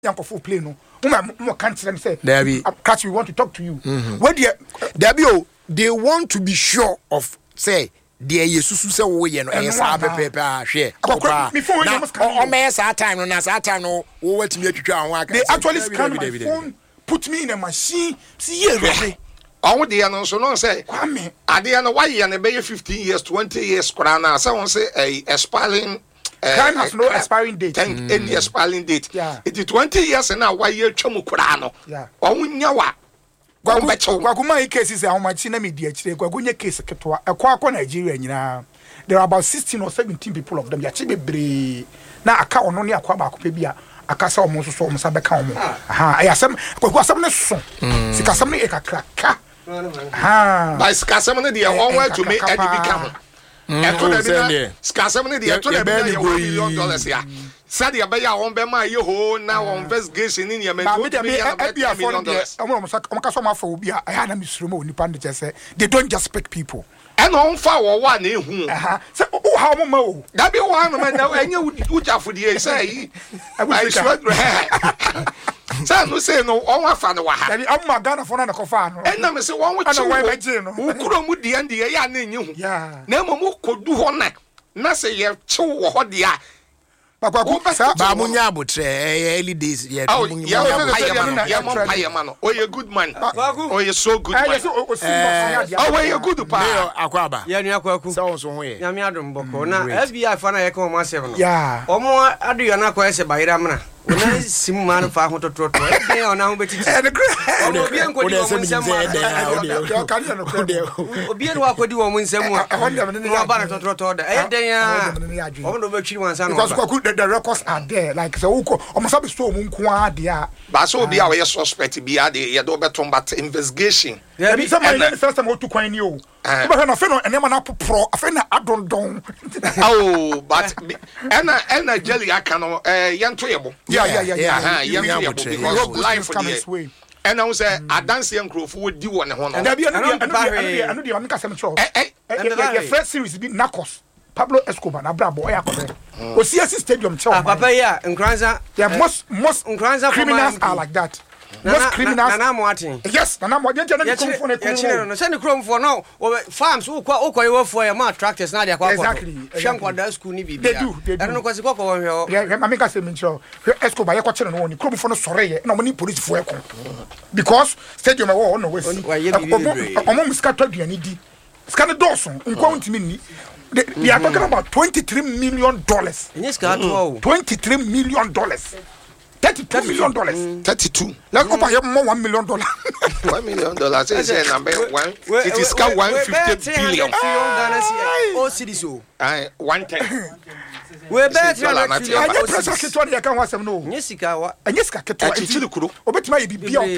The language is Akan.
yanko for play no mo can't say catch we want to talk to you what they want to be sure of say dear Yesusu say wo ye no esa pepe ahwe o me esa time no na sa time no wo watimi atwitwa anwa aka they actually scan my phone put me in a machine see here on the no so no say ade na why ye na be 15 years 20 years kora na say won say expiring crime has no expiring date. Any expiring date. Yeah. It is 20 years now. Why you chomu kurano? Yeah. Onyawa. Gwaguma cases how much in media today. Gwagunya case ketwa. Ekwa Nigeria nyina. There are about 16 or 17 people of them. Yachi bebre. Na aka ono ni akwa ba ko pe bia. Aka sa omo so omo sa beka omo. Aha. Ayasem gwagwa asem ne so. Sika asem ne ekakraka. Ha. By sika asem ne dey on way to make any become. Skasam ne de to na be $1 million ya said ya be ya won be ma ye ho na won investigation ni ya me $2 million. I'm ka so ma fa obi a ya na misuro ma onipa ne say they don't just pick people and on fa wo wa na ehu say oh how mo ma o da be wo no ma na anya ujafo de say I should say no say no on wa fa no wa ha am ma Ghana for na ko fa no and na me say won wo chi wo kuro mu de ande ya na enyi hu na mo mo kodu ho na say ye chi wo ho de a ba munya abotre early days ye munya oh you good man oh you so good man oh you good pa akwaba ya nua kwaku so ho ye nyame adom boko na FBI fa na ye ka o ma sef no ya omo aduyo na kwa ese bayira mna ona simu man fa ho tototo e dey ona ho betiti obi enkodi wo nsem obi en wa kodi wo nsem wa ba na tototo da e dey ya omo do betwiri wansa no because the records are there like so omo sabi so omo nko ade a ba so obi a we suspect bi ade ye do beton but investigation yeah bi some man first time to kwan ni o but na fe no enema na popro afa na adondon oh but ena jelly aka no yento yebo yeah yento yebo because life for the and I say adanse enkrofo wodi wo ne ho no and anu de amika sem cho the first series be Narcos Pablo Escobar na brabo oya ko o CSC stadium cho papa ya nkranza most criminals are like that. Most criminals na mo atin yes na mo de na komfo na ko no se ne kromfo no farms ukwa yewofo ya ma tractors na de akwa exactly shankwa da school ni bibia they do no kwasi kokko won hwe yeah amika say me cho Escobar ye ko kire no woni kromfo no sore ye na mo ni police fo e ko because stadium e wo no we omo muska to aduani di ska ne doson nkwa ntimi ni they are talking about $23 million. Yes, $23 million. $32 million. 32. Let's go buy more $1 million. $1 million. Say number one. It is 150 billion. Oh, cities. 110. We better I press a kit on the account was no. Yesika wa. And yes, Kato. Obetima bibia